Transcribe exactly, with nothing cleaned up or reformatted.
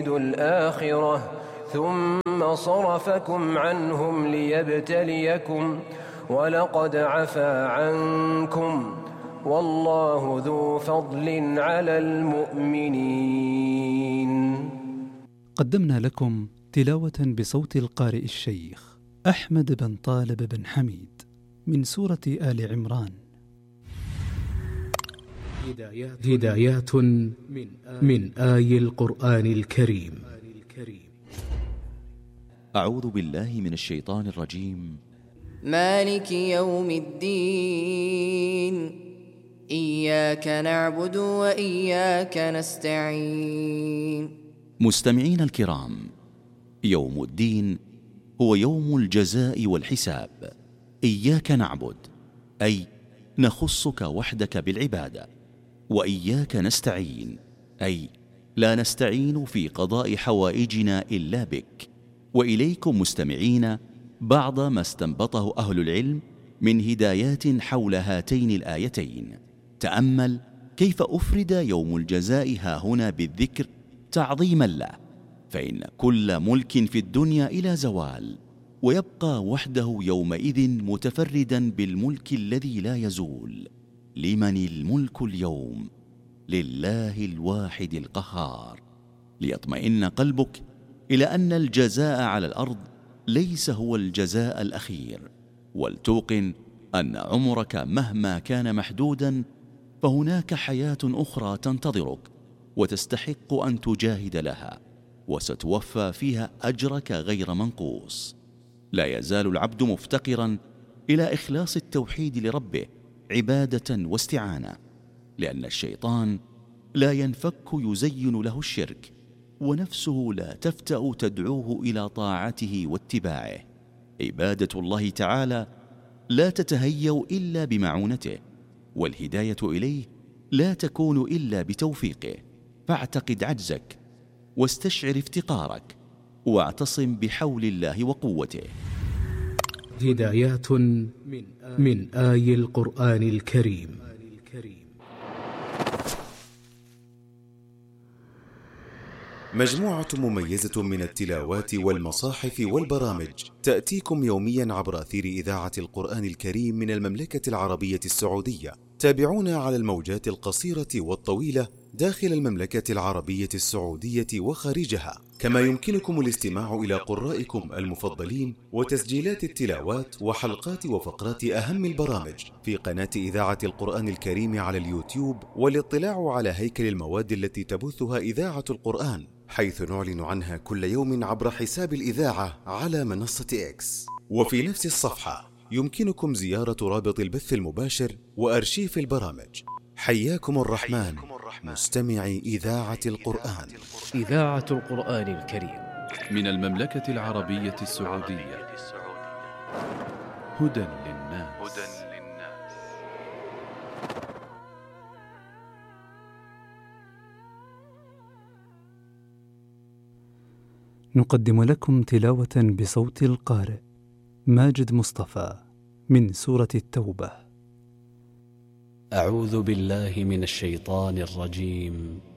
الآخرة ثم صرفكم عنهم ليبتليكم ولقد عفا عنكم والله ذو فضل على المؤمنين. قدمنا لكم تلاوة بصوت القارئ الشيخ أحمد بن طالب بن حميد من سورة آل عمران. هدايات من آي القرآن الكريم. أعوذ بالله من الشيطان الرجيم. مالك يوم الدين إياك نعبد وإياك نستعين. مستمعين الكرام، يوم الدين هو يوم الجزاء والحساب. إياك نعبد أي نخصك وحدك بالعبادة، وإياك نستعين أي لا نستعين في قضاء حوائجنا إلا بك. وإليكم مستمعين بعض ما استنبطه أهل العلم من هدايات حول هاتين الآيتين. تأمل كيف أفرد يوم الجزاء هاهنا بالذكر تعظيما له، فإن كل ملك في الدنيا إلى زوال، ويبقى وحده يومئذ متفردا بالملك الذي لا يزول. لمن الملك اليوم؟ لله الواحد القهار. ليطمئن قلبك إلى أن الجزاء على الأرض ليس هو الجزاء الأخير، ولتوقن أن عمرك مهما كان محدودا فهناك حياة أخرى تنتظرك وتستحق أن تجاهد لها، وستوفى فيها أجرك غير منقوص. لا يزال العبد مفتقرا إلى إخلاص التوحيد لربه عبادة واستعانة، لأن الشيطان لا ينفك يزين له الشرك، ونفسه لا تفتأ تدعوه إلى طاعته واتباعه. عبادة الله تعالى لا تتهيأ إلا بمعونته، والهداية إليه لا تكون إلا بتوفيقه. فاعتقد عجزك واستشعر افتقارك، واعتصم بحول الله وقوته. هدايات من آي القرآن الكريم. مجموعة مميزة من التلاوات والمصاحف والبرامج تأتيكم يوميا عبر أثير إذاعة القرآن الكريم من المملكة العربية السعودية. تابعونا على الموجات القصيرة والطويلة داخل المملكة العربية السعودية وخارجها، كما يمكنكم الاستماع إلى قرائكم المفضلين وتسجيلات التلاوات وحلقات وفقرات أهم البرامج في قناة إذاعة القرآن الكريم على اليوتيوب، والاطلاع على هيكل المواد التي تبثها إذاعة القرآن، حيث نعلن عنها كل يوم عبر حساب الإذاعة على منصة إكس. وفي نفس الصفحة يمكنكم زيارة رابط البث المباشر وأرشيف البرامج. حياكم الرحمن مستمعي إذاعة القرآن. إذاعة القرآن الكريم من المملكة العربية السعودية. هدى للناس. نقدم لكم تلاوة بصوت القارئ ماجد مصطفى من سورة التوبة. أعوذ بالله من الشيطان الرجيم.